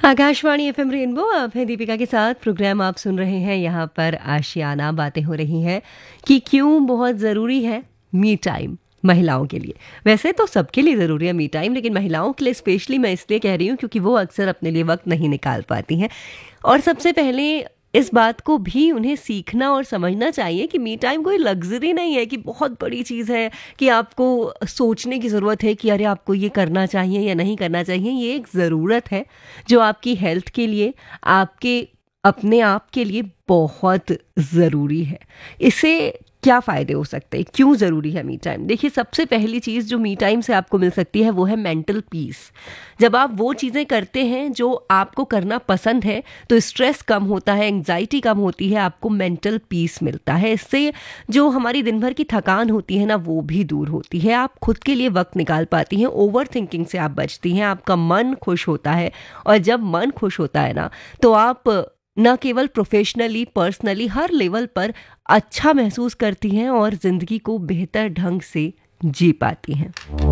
Akashvani FM rainbow, आप हैं दीपिका के साथ। प्रोग्राम आप सुन रहे हैं। यहाँ पर आशियाना बातें हो रही हैं कि क्यों बहुत ज़रूरी है मी टाइम महिलाओं के लिए। वैसे तो सबके लिए ज़रूरी है मी टाइम, लेकिन महिलाओं के लिए स्पेशली मैं इसलिए कह रही हूँ क्योंकि वो अक्सर अपने लिए वक्त नहीं निकाल पाती हैं। और सबसे पहले इस बात को भी उन्हें सीखना और समझना चाहिए कि मी टाइम कोई लग्जरी नहीं है कि बहुत बड़ी चीज़ है कि आपको सोचने की ज़रूरत है कि अरे आपको ये करना चाहिए या नहीं करना चाहिए। ये एक ज़रूरत है जो आपकी हेल्थ के लिए, आपके अपने आप के लिए बहुत ज़रूरी है। इससे क्या फ़ायदे हो सकते हैं, क्यों ज़रूरी है मी टाइम? देखिए, सबसे पहली चीज़ जो मी टाइम से आपको मिल सकती है वो है मेंटल पीस। जब आप वो चीज़ें करते हैं जो आपको करना पसंद है तो स्ट्रेस कम होता है, एंग्जाइटी कम होती है, आपको मेंटल पीस मिलता है। इससे जो हमारी दिन भर की थकान होती है ना, वो भी दूर होती है। आप खुद के लिए वक्त निकाल पाती हैं, ओवर थिंकिंग से आप बचती हैं, आपका मन खुश होता है। और जब मन खुश होता है ना, तो आप न केवल प्रोफेशनली, पर्सनली, हर लेवल पर अच्छा महसूस करती हैं और ज़िंदगी को बेहतर ढंग से जी पाती हैं।